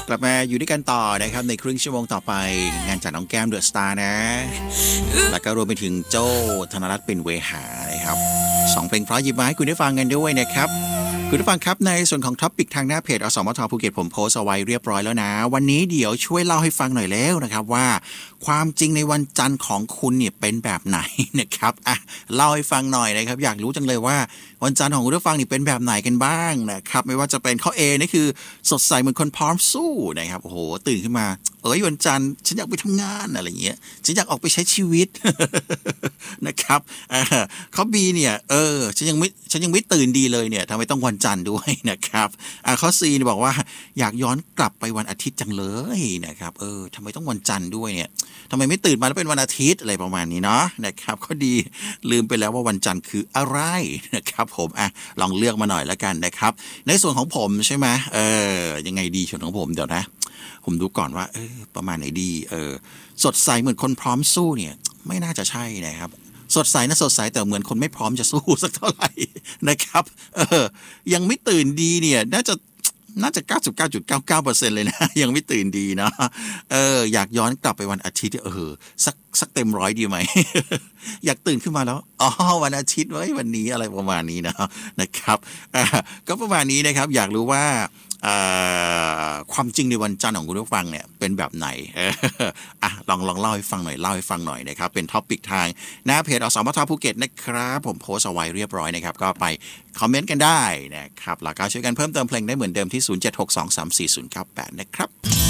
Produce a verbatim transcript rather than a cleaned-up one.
กลับมาอยู่ด้วยกันต่อนะครับในครึ่งชั่วโมงต่อไปงานจากน้องแก้มเดอะสตาร์นะแล้วก็รวมไปถึงโจ้ธนรัตน์เป็นเวหานะครับสองเพลงเพราะหยิบมาให้คุณได้ฟังกันด้วยนะครับคุณผู้ฟังครับในส่วนของท็อปปิกทางหน้าเพจอสมทภูเก็ตผมโพสต์เอาไว้เรียบร้อยแล้วนะวันนี้เดี๋ยวช่วยเล่าให้ฟังหน่อยแล้วนะครับว่าความจริงในวันจันทร์ของคุณเนี่ยเป็นแบบไหนนะครับอ่ะเล่าให้ฟังหน่อยนะครับอยากรู้จังเลยว่าวันจันทร์ของคุณผู้ฟังนี่เป็นแบบไหนกันบ้างนะครับไม่ว่าจะเป็นข้อ A นี่คือสดใสเหมือนคนพร้อมสู้นะครับโอ้โหตื่นขึ้นมาเอ้ยวันจันทร์ฉันอยากไปทำงานอะไรอย่างเงี้ยฉันอยากออกไปใช้ชีวิต นะครับข้อ B เนี่ยเออฉันยังไม่ฉันยังไม่ตื่นดีเลยเนี่ยทำไมต้องวันจันทร์ด้วยนะครับอ่าข้อ C เนี่ยบอกว่าอยากย้อนกลับไปวันอาทิตย์จังเลยนะครับเออทำไมต้องวันจันทร์ด้วยเนี่ยทำไมไม่ตื่นมาแล้วเป็นวันอาทิตย์อะไรประมาณนี้เนาะนะครับข้อดีลืมไปแล้วว่าวันจันทร์คืออะไรนะครับผมอ่ะลองเลือกมาหน่อยแล้วกันนะครับในส่วนของผมใช่ไหมเออยังไงดีส่วนของผมเดี๋ยวนะผมดูก่อนว่าเออประมาณไหนดีเออสดใสเหมือนคนพร้อมสู้เนี่ยไม่น่าจะใช่นะครับสดใสนะสดใสแต่เหมือนคนไม่พร้อมจะสู้สักเท่าไหร่นะครับเออยังไม่ตื่นดีเนี่ยน่าจะน่าจะ เก้าสิบเก้าจุดเก้าเก้าเปอร์เซ็นต์ เลยนะยังไม่ตื่นดีเนาะเอออยากย้อนกลับไปวันอาทิตย์เออสักสักเต็มร้อยดีไหม อยากตื่นขึ้นมาแล้วอ๋อวันอาทิตย์ไว้วันนี้อะไรประมาณนี้นะนะครับอ่าก็ประมาณนี้นะครับอยากรู้ว่าความจริงในวันจันทร์ของคุณผู้ฟังเนี่ยเป็นแบบไหนอ่ะลองลองเล่าให้ฟังหน่อยเล่าให้ฟังหน่อยนะครับเป็นท็อปปิกทางหน้าเพจอสมทภูเก็ตนะครับผมโพสต์เอาไว้เรียบร้อยนะครับก็ไปคอมเมนต์กันได้นะครับแล้วก็ช่วยกันเพิ่มเติมเพลงได้เหมือนเดิมที่ศูนย์ เจ็ด หก สอง สาม สี่ ศูนย์ เก้า แปดนะครับ